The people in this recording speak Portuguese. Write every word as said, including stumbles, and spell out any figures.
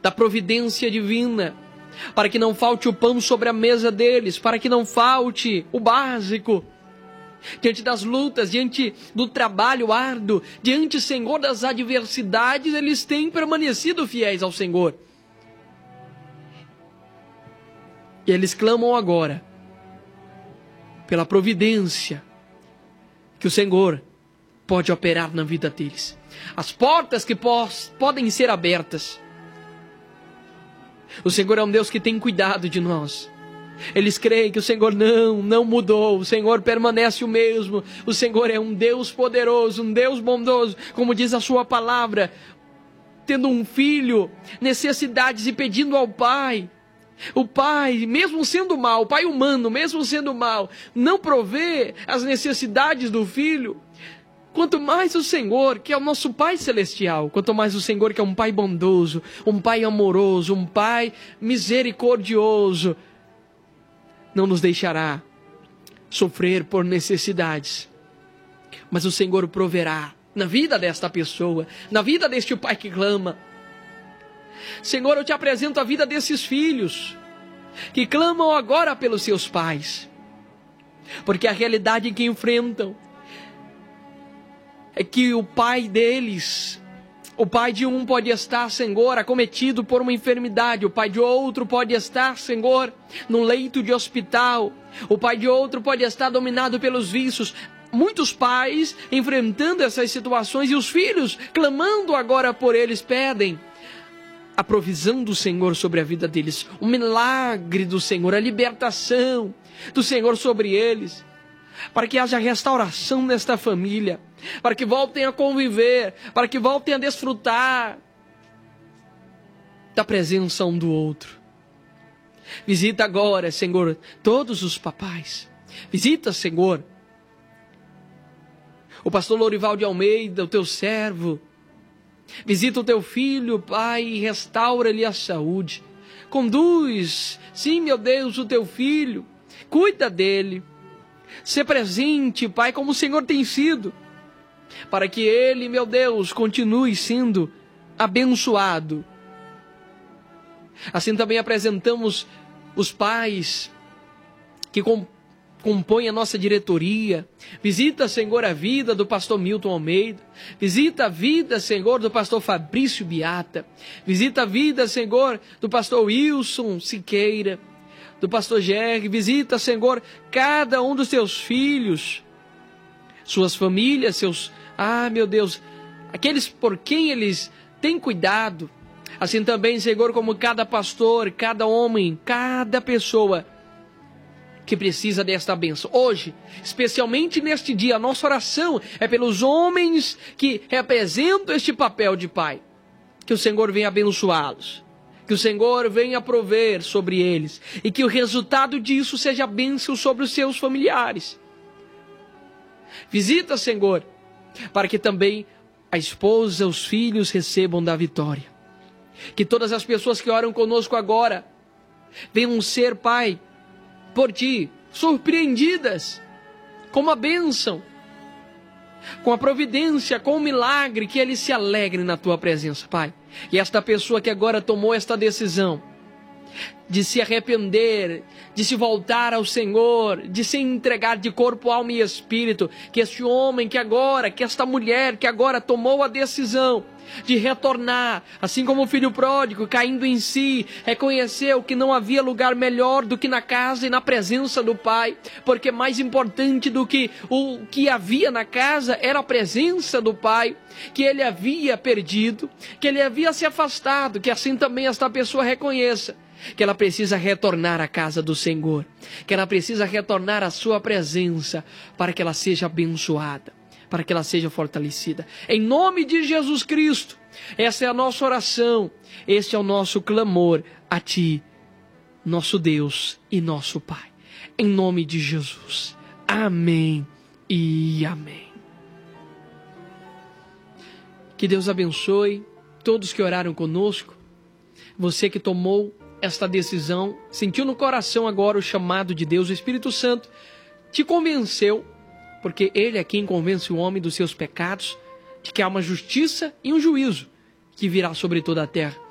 da providência divina, para que não falte o pão sobre a mesa deles, para que não falte o básico. Diante das lutas, diante do trabalho árduo, diante, Senhor, das adversidades, eles têm permanecido fiéis ao Senhor. E eles clamam agora pela providência que o Senhor pode operar na vida deles. As portas que pos, podem ser abertas. O Senhor é um Deus que tem cuidado de nós. Eles creem que o Senhor não, não mudou. O Senhor permanece o mesmo. O Senhor é um Deus poderoso, um Deus bondoso. Como diz a sua palavra, tendo um filho, necessidades e pedindo ao Pai. O Pai, mesmo sendo mau, o Pai humano, mesmo sendo mau, não provê as necessidades do filho. Quanto mais o Senhor, que é o nosso Pai Celestial, quanto mais o Senhor, que é um Pai bondoso, um Pai amoroso, um Pai misericordioso, não nos deixará sofrer por necessidades. Mas o Senhor proverá na vida desta pessoa, na vida deste pai que clama. Senhor, eu te apresento a vida desses filhos que clamam agora pelos seus pais, porque a realidade que enfrentam é que o pai deles, o pai de um pode estar, Senhor, acometido por uma enfermidade. O pai de outro pode estar, Senhor, num leito de hospital. O pai de outro pode estar dominado pelos vícios. Muitos pais enfrentando essas situações e os filhos clamando agora por eles, pedem a provisão do Senhor sobre a vida deles. O milagre do Senhor, a libertação do Senhor sobre eles. Para que haja restauração nesta família, para que voltem a conviver, para que voltem a desfrutar da presença um do outro. Visita agora, Senhor, todos os papais. Visita, Senhor, o pastor Lorival de Almeida, o teu servo. Visita o teu filho, Pai, e restaura-lhe a saúde. Conduz, sim, meu Deus, o teu filho. Cuida dele. Ser presente, Pai, como o Senhor tem sido, para que ele, meu Deus, continue sendo abençoado. Assim também apresentamos os pais que compõem a nossa diretoria. Visita, Senhor, a vida do pastor Milton Almeida. Visita a vida, Senhor, do pastor Fabrício Beata. Visita a vida, Senhor, do pastor Wilson Siqueira, do pastor Jerry. Visita, Senhor, cada um dos teus filhos, suas famílias, seus, ah, meu Deus, aqueles por quem eles têm cuidado. Assim também, Senhor, como cada pastor, cada homem, cada pessoa que precisa desta bênção. Hoje, especialmente neste dia, a nossa oração é pelos homens que representam este papel de pai. Que o Senhor venha abençoá-los. Que o Senhor venha prover sobre eles. E que o resultado disso seja bênção sobre os seus familiares. Visita, Senhor, para que também a esposa, os filhos recebam da vitória. Que todas as pessoas que oram conosco agora venham ser, Pai, por Ti, surpreendidas com uma bênção, com a providência, com o milagre, que eles se alegrem na Tua presença, Pai. E esta pessoa que agora tomou esta decisão de se arrepender, de se voltar ao Senhor, de se entregar de corpo, alma e espírito, que este homem que agora, que esta mulher que agora tomou a decisão de retornar, assim como o filho pródigo, caindo em si, reconheceu que não havia lugar melhor do que na casa e na presença do Pai, porque mais importante do que o que havia na casa era a presença do Pai, que ele havia perdido, que ele havia se afastado, que assim também esta pessoa reconheça que ela precisa retornar à casa do Senhor, que ela precisa retornar à sua presença, para que ela seja abençoada, para que ela seja fortalecida. Em nome de Jesus Cristo, essa é a nossa oração, este é o nosso clamor a Ti, nosso Deus e nosso Pai. Em nome de Jesus. Amém e amém. Que Deus abençoe todos que oraram conosco. Você que tomou esta decisão, sentiu no coração agora o chamado de Deus, o Espírito Santo te convenceu, porque Ele é quem convence o homem dos seus pecados, de que há uma justiça e um juízo que virá sobre toda a terra.